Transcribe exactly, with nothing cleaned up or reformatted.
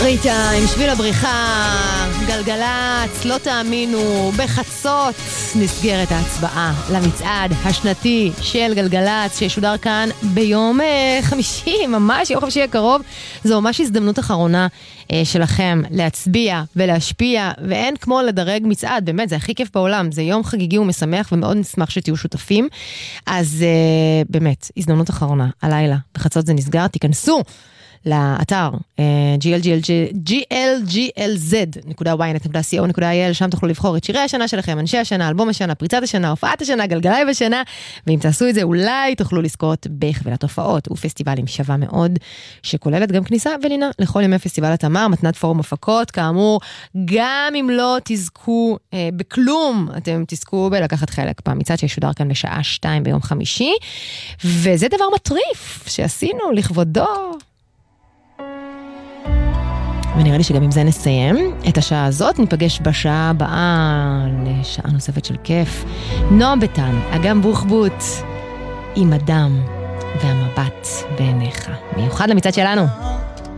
ריטה עם שביל הבריחה, גלגלץ, לא תאמינו, בחצות נסגרת ההצבעה למצעד השנתי של גלגלץ שישודר כאן ביום אה, חמישי, ממש יום חמישי הקרוב. זו ממש הזדמנות אחרונה אה, שלכם להצביע ולהשפיע, ואין כמו לדרג מצעד, באמת זה הכי כיף בעולם, זה יום חגיגי ומשמח ומאוד נשמח שתהיו שותפים. אז אה, באמת, הזדמנות אחרונה, הלילה, בחצות זה נסגר, תיכנסו לאתר ג'י אל ג'י אל זד נקודה וואי נט נקודה סי או נקודה איי אל, שם תוכלו לבחור את שירי השנה שלכם, אנשי השנה, אלבום השנה, פריצת השנה, הופעת השנה, גלגלי בשנה, ואם תעשו את זה אולי תוכלו לזכות בחבילת הופעות ופסטיבלים שווה מאוד, שכוללת גם כניסה ולינה לכל ימי פסטיבל התמר, מתנת פורום הפקות, כאמור, גם אם לא תזכו אה, בכלום, אתם תזכו בלקחת חלק במצעד שישודר כאן בשעה שתיים ביום חמישי, וזה דבר מטריף שעשינו לכבודו. ונראה לי שגם עם זה נסיים את השעה הזאת, ניפגש בשעה הבאה לשעה נוספת של כיף. נועם ביטן, אגם בוחבוט, עם הדם והמבט בעיניך, מיוחד למצעד שלנו.